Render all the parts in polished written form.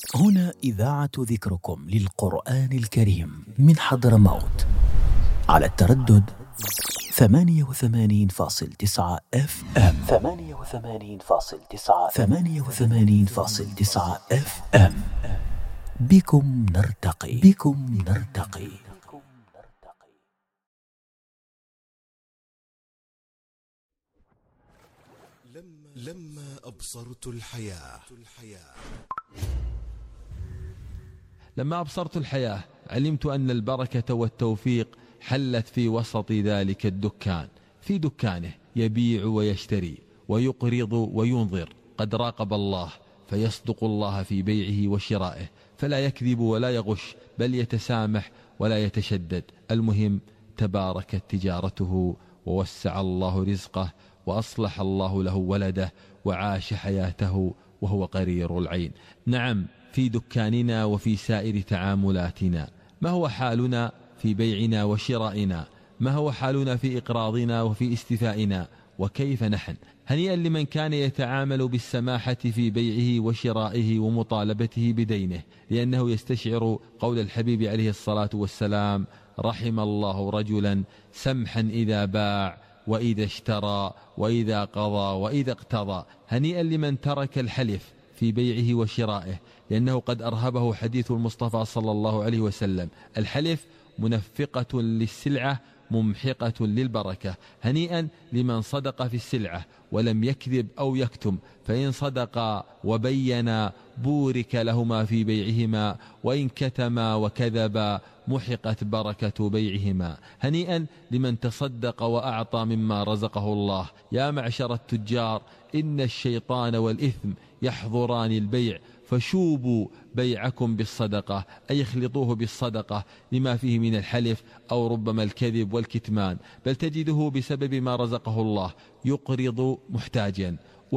هنا إذاعة ذكركم للقرآن الكريم من حضرموت على التردد 88.9 FM 88.9 FM. بكم نرتقي. لما أبصرت الحياة لما أبصرت الحياة علمت أن البركة والتوفيق حلت في وسط ذلك الدكان. في دكانه يبيع ويشتري ويقرض وينظر، قد راقب الله فيصدق الله في بيعه وشرائه، فلا يكذب ولا يغش، بل يتسامح ولا يتشدد. المهم تباركت تجارته ووسع الله رزقه وأصلح الله له ولده وعاش حياته وهو قرير العين. نعم، في دكاننا وفي سائر تعاملاتنا. ما هو حالنا في بيعنا وشرائنا؟ ما هو حالنا في إقراضنا وفي استيفائنا؟ وكيف نحن؟ هنيئا لمن كان يتعامل بالسماحة في بيعه وشرائه ومطالبته بدينه، لأنه يستشعر قول الحبيب عليه الصلاة والسلام: رحم الله رجلا سمحا إذا باع وإذا اشترى وإذا قضى وإذا اقتضى. هنيئا لمن ترك الحلف في بيعه وشرائه، لأنه قد أرهبه حديث المصطفى صلى الله عليه وسلم: الحلف منفقة للسلعة ممحقة للبركة. هنيئا لمن صدق في السلعة ولم يكذب أو يكتم، فإن صدقا وبينا بورك لهما في بيعهما، وإن كتما وكذبا محقت بركة بيعهما. هنيئا لمن تصدق وأعطى مما رزقه الله. يا معشر التجار، إن الشيطان والإثم يحضران البيع، فشوبوا بيعكم بالصدقة، أي اخلطوه بالصدقة لما فيه من الحلف أو ربما الكذب والكتمان. بل تجده بسبب ما رزقه الله يقرض محتاجا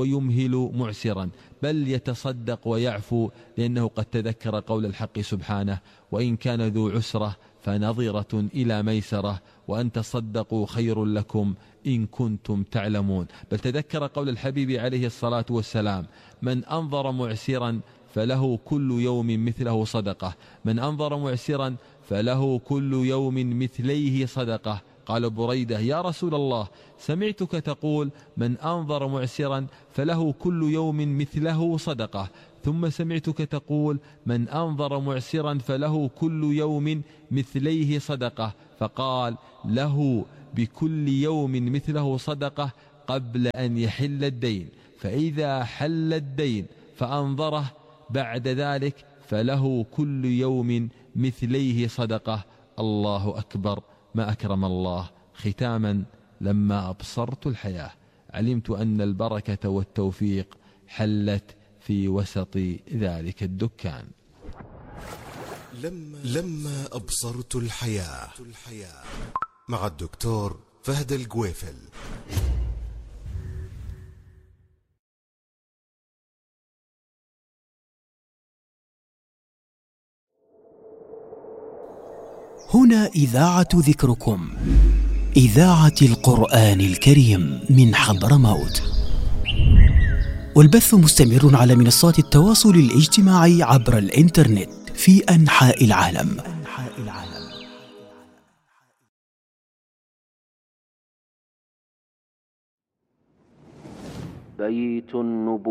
ويمهل معسرا، بل يتصدق ويعفو، لأنه قد تذكر قول الحق سبحانه: وإن كان ذو عسرة فنظرة إلى ميسرة وأن تصدقوا خير لكم إن كنتم تعلمون. بل تذكر قول الحبيب عليه الصلاة والسلام: من أنظر معسرا فله كل يوم مثله صدقة، من أنظر معسرا فله كل يوم مثليه صدقة. قال بريدة: يا رسول الله، سمعتك تقول من أنظر معسرا فله كل يوم مثله صدقة، ثم سمعتك تقول من أنظر معسرا فله كل يوم مثليه صدقة. فقال: له بكل يوم مثله صدقة قبل أن يحل الدين، فإذا حل الدين فأنظره بعد ذلك فله كل يوم مثليه صدقة. الله أكبر، ما أكرم الله. ختاما، لما أبصرت الحياة علمت أن البركة والتوفيق حلت في وسط ذلك الدكان. لما أبصرت الحياة مع الدكتور فهد الجويفل. هنا إذاعة ذكركم، إذاعة القرآن الكريم من حضرموت، والبث مستمر على منصات التواصل الاجتماعي عبر الإنترنت في أنحاء العالم. بيت النبوة.